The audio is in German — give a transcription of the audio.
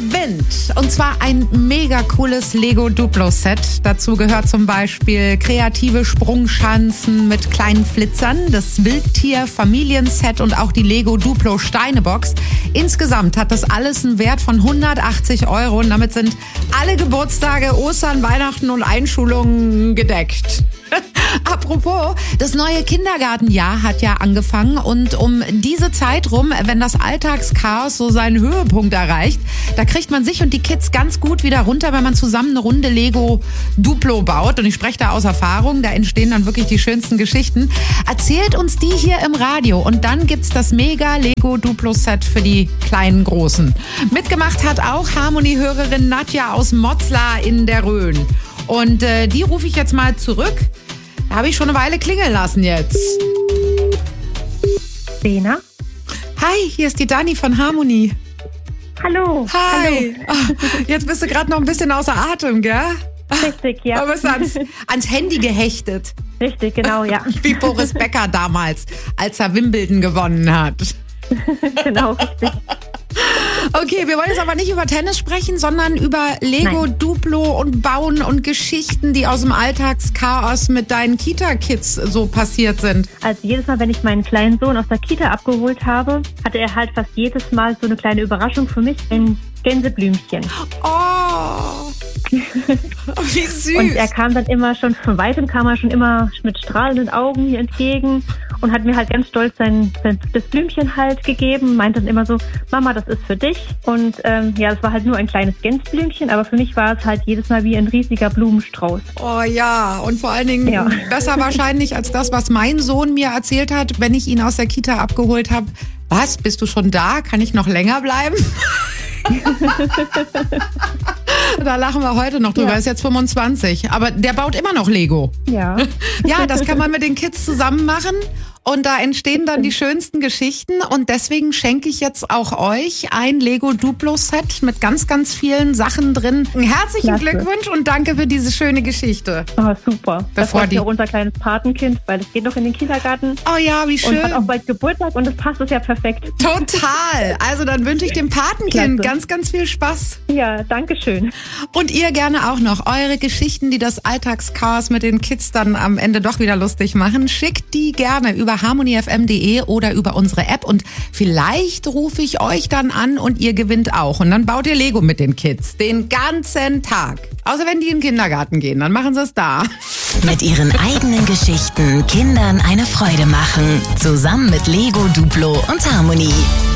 gewinnt. Und zwar ein mega cooles Lego Duplo-Set. Dazu gehört zum Beispiel kreative Sprungschanzen mit kleinen Flitzern, das Wildtier-Familienset und auch die Lego Duplo Steinebox. Insgesamt hat das alles einen Wert von 180 € und damit sind alle Geburtstage, Ostern, Weihnachten und Einschulungen gedeckt. Apropos, das neue Kindergartenjahr hat ja angefangen und um diese Zeit rum, wenn das Alltagschaos so seinen Höhepunkt erreicht, da kriegt man sich und die Kids ganz gut wieder runter, wenn man zusammen eine Runde Lego Duplo baut. Und ich spreche da aus Erfahrung, da entstehen dann wirklich die schönsten Geschichten. Erzählt uns die hier im Radio und dann gibt's das mega Lego Duplo Set für die kleinen Großen. Mitgemacht hat auch Harmony-Hörerin Nadja aus Motzlar in der Rhön. Und die rufe ich jetzt mal zurück. Da habe ich schon eine Weile klingeln lassen jetzt. Lena? Hi, hier ist die Dani von Harmony. Hallo. Hi. Hallo. Jetzt bist du gerade noch ein bisschen außer Atem, gell? Richtig, ja. Du bist ans Handy gehechtet. Richtig, genau, ja. Wie Boris Becker damals, als er Wimbledon gewonnen hat. Genau, richtig. Okay, wir wollen jetzt aber nicht über Tennis sprechen, sondern über Lego Duplo und Bauen und Geschichten, die aus dem Alltagschaos mit deinen Kita-Kids so passiert sind. Also jedes Mal, wenn ich meinen kleinen Sohn aus der Kita abgeholt habe, hatte er halt fast jedes Mal so eine kleine Überraschung für mich, ein Gänseblümchen. Oh, wie süß. Und er kam dann immer schon, von weitem kam er schon immer mit strahlenden Augen mir entgegen und hat mir halt ganz stolz das Blümchen halt gegeben, meint dann immer so, Mama, das ist für dich. Und ja, das war halt nur ein kleines Gänseblümchen, aber für mich war es halt jedes Mal wie ein riesiger Blumenstrauß. Oh ja, und vor allen Dingen besser wahrscheinlich als das, was mein Sohn mir erzählt hat, wenn ich ihn aus der Kita abgeholt habe. Was, bist du schon da? Kann ich noch länger bleiben? Da lachen wir heute noch drüber, ist jetzt 25, aber der baut immer noch Lego. Ja. Ja, das kann man mit den Kids zusammen machen und da entstehen dann die schönsten Geschichten und deswegen schenke ich jetzt auch euch ein Lego Duplo Set mit ganz, ganz vielen Sachen drin. Herzlichen Glückwunsch und danke für diese schöne Geschichte. Oh, super. Das freut mich auch unser kleines Patenkind, weil es geht noch in den Kindergarten. Oh ja, wie schön. Und hat auch bald Geburtstag und das passt es ja perfekt. Total. Also dann wünsche ich dem Patenkind ganz, ganz viel Spaß. Ja, danke schön. Und ihr gerne auch noch eure Geschichten, die das Alltagschaos mit den Kids dann am Ende doch wieder lustig machen. Schickt die gerne über harmonyfm.de oder über unsere App und vielleicht rufe ich euch dann an und ihr gewinnt auch. Und dann baut ihr Lego mit den Kids den ganzen Tag. Außer wenn die in den Kindergarten gehen, dann machen sie es da. Mit ihren eigenen Geschichten Kindern eine Freude machen. Zusammen mit Lego Duplo und Harmony.